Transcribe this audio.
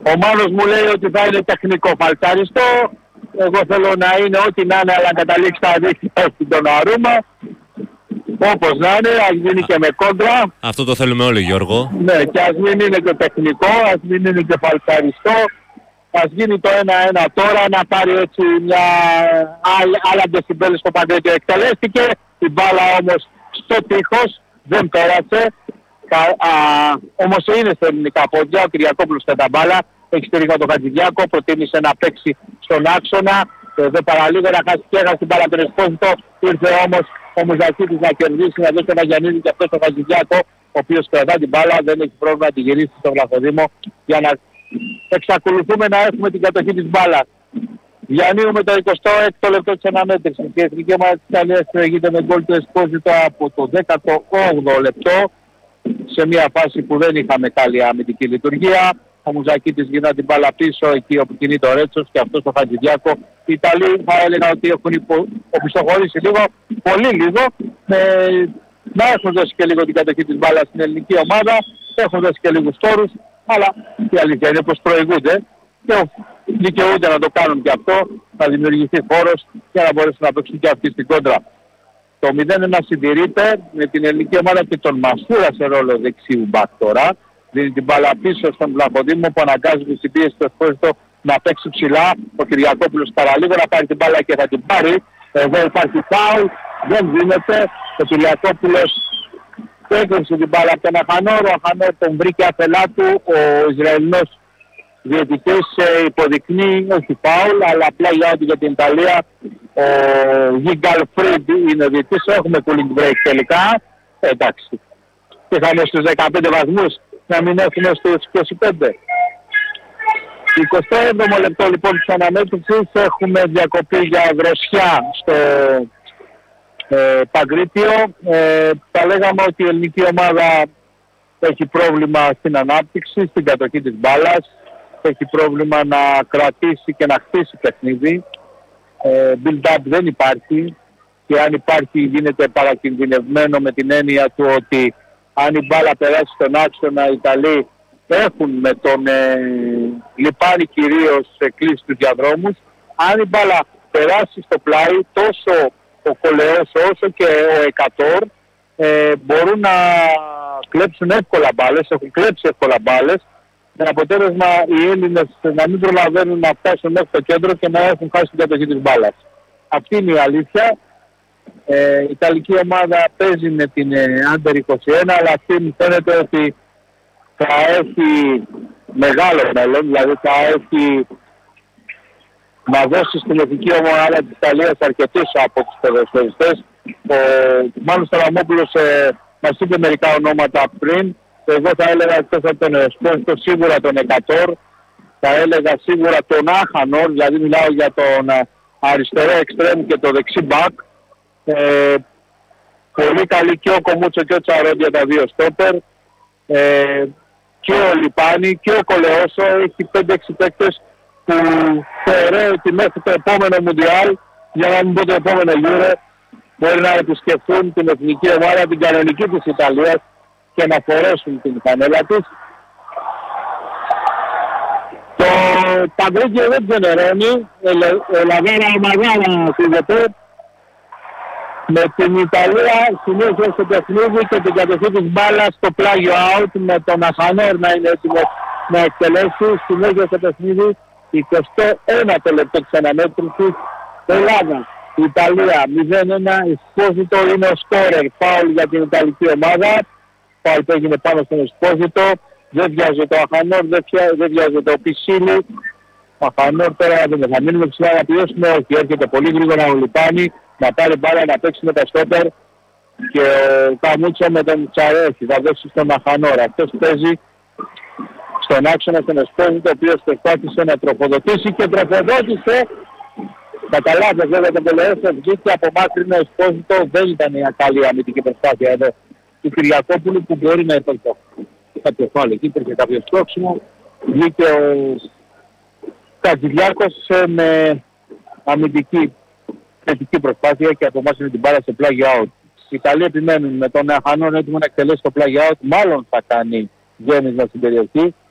Ο Μάνος μου λέει ότι θα είναι τεχνικό φαλτσαριστό. Εγώ θέλω να είναι ό,τι να είναι, αλλά να καταλήξει τα δίκτυα στην Τοναρούμα. Όπως να είναι, ας γίνει και με κόντρα. Αυτό το θέλουμε όλοι, Γιώργο. Ναι, και ας μην είναι και τεχνικό, ας μην είναι και φαλτσαριστό. Ας γίνει το 1-1 τώρα, να πάρει έτσι μια άλλα ντεσιμπέλες στο Παγκρίτιο. Εκτελέστηκε, η μπάλα όμως στο τείχος, δεν πέρασε. Όμως είναι στα ελληνικά πόδια, ο Κυριακόπουλος με τα μπάλα. Έχει στηρίχα τον Χατζηδιάκο, προτίμησε να παίξει στον άξονα. Δεν παραλίγο να χάσει και έχασε την μπάλα τον Εσπόζητο. Ήρθε όμως ο Μουζακίτης να κερδίσει, να δώσει τον Αγιαννίδη και αυτό στον Χατζηδιάκο, ο οποίος κρατά την μπάλα, δεν έχει πρόβλημα να τη γυρίσει στον Βλαχοδήμο για να εξακολουθούμε να έχουμε την κατοχή της μπάλας. Διανύουμε το 26ο λεπτό της αναμέτρησης και η εθνική ομάδα της Ιταλίας προηγείται με γκολ του Εσπόζητο από το 18ο λεπτό, σε μια φάση που δεν είχαμε καλή αμυντική λειτουργία. Ο Μουζακίτης γυρνά την μπάλα πίσω εκεί όπου κινεί το Ρέτσος και αυτό στο Χατζηδιάκο. Οι Ιταλοί θα έλεγα ότι έχουν οπισθοχωρήσει λίγο, πολύ λίγο, να έχουν δώσει και λίγο την κατοχή της μπάλας στην ελληνική ομάδα, έχουν δώσει και λίγους τόρους, αλλά η αλήθεια είναι πως προηγούνται και δικαιούνται να το κάνουν και αυτό, να δημιουργηθεί χώρος για να μπορέσουν να παίξουν και αυτοί στην κόντρα. Το 0-1 συντηρείται με την ελληνική ομάδα και τον Μασούρα σε ρόλο δεξιού μπακ τώρα. Δίνει την μπάλα πίσω στον Βλαχοδήμο που αναγκάζει την πίεση του Εσπόζητο να παίξει ψηλά. Ο Κυριακόπουλος παραλίγο να πάρει την μπάλα και θα την πάρει. Εδώ υπάρχει φάουλ, δεν δίνεται. Ο Κυριακόπουλος έκλεισε την μπάλα από τον Αχανόρ. Ο Αχανόρ τον βρήκε αφελά του. Ο Ισραηλινός διαιτητής υποδεικνύει, όχι φάουλ, αλλά απλά για την Ιταλία. Ο Γίγκαλ Φρίντ είναι ο διαιτητής. Έχουμε cooling break τελικά. Εντάξει. Και θα είναι στους 15 βαθμούς, να μην έχουμε στους 25. 27ο λεπτό λοιπόν της αναμέτρησης, έχουμε διακοπή για δροσιά στο Παγκρίτιο. Θα λέγαμε ότι η ελληνική ομάδα έχει πρόβλημα στην ανάπτυξη, στην κατοχή της μπάλας. Έχει πρόβλημα να κρατήσει και να χτίσει παιχνίδι. Build-up δεν υπάρχει και αν υπάρχει γίνεται παρακινδυνευμένο με την έννοια του ότι αν η μπάλα περάσει στον άξονα, οι Ιταλοί έχουν με τον Λιπάνη κυρίως κλείσει τους διαδρόμους. Αν η μπάλα περάσει στο πλάι, τόσο ο Κολεός όσο και ο Εκατόρ μπορούν να κλέψουν εύκολα μπάλες, έχουν κλέψει εύκολα μπάλες, με αποτέλεσμα οι Έλληνες να μην προλαβαίνουν να φτάσουν μέχρι το κέντρο και να έχουν χάσει την κατοχή της μπάλας. Αυτή είναι η αλήθεια. Η Ιταλική ομάδα παίζει με την Under 21, αλλά αυτή μου φαίνεται ότι θα έχει μεγάλο μέλλον, δηλαδή θα έχει να δώσει στην εθνική ομάδα της Ιταλίας αρκετούς από τους ποδοσφαιριστές. Ο Μάνος Ταραμόπουλος μας είπε μερικά ονόματα πριν. Εγώ θα έλεγα εκτός από τον Εσπόζητο σίγουρα τον Εκατόρ, θα έλεγα σίγουρα τον Άχανορ, δηλαδή μιλάω για τον αριστερό εξτρέμ και το δεξί μπακ. Πολύ καλή και ο Κομούτσο και ο Τσαρόντια, τα δύο στόπερ, και ο Λιπάνη και ο Κολεόσο. Έχει 5-6 παίκτες που θεωρώ ότι μέχρι το επόμενο Μουντιάλ, για να μην πω το επόμενο Euro, μπορεί να επισκεφθούν την εθνική ομάδα, την κανονική της Ιταλίας και να φορέσουν την φανέλα της. Το Παγκρίτιο δεν ξενερώνει, Λαβέρα Μαγάρα φύγεται. Με την Ιταλία συνέχεια στο παιχνίδι και την κατοχή της μπάλας στο πλάγιο out, με τον Αχανόρ να είναι έτοιμος να εκτελέσει. Συνέχεια στο παιχνίδι 21ο λεπτό της αναμέτρησης. Ελλάδα, Ιταλία 0-1, Εσπόζητο είναι ο σκόρερ. Φάουλ για την Ιταλική ομάδα. Φάουλ που έγινε πάνω στον Εσπόζητο. Δεν βιάζεται ο Αχανόρ, δεν βιάζεται ο Πισίλη. Ο Αχανόρ τώρα δεν θα μείνουμε ψηλά να πιέσουμε, όχι, έρχεται πολύ γρήγορα ο Λιπάνη να πάρει μπάλα να παίξει με τα στόπερ και ο Καμούτσο με τον Τσαρέχη θα δώσει στον Αχανόρ. Αυτός παίζει στον άξονα στον Εσπόζητο, ο οποίος προσπάθησε να τροφοδοτήσει και τροφοδότησε. Κατά λάθος βέβαια τον Κολεόσο βγήκε από μάκρυνο Εσπόζητο, δεν ήταν μια καλή αμυντική προσπάθεια εδώ του Κυριακόπουλου που μπορεί να υπάρχει κάποιο φάουλ εκεί, υπήρχε κάποιο σπρώξιμο. Βγήκε ο Κατζηλιάκος με αμυντική θετική προσπάθεια και απομάσινε την μπάλα σε πλάγιο out. Οι Ιταλοί επιμένουν με τον Αχανόν έτοιμο να εκτελέσει το πλάγιο out, μάλλον θα κάνει γέμισμα στην περιοχή.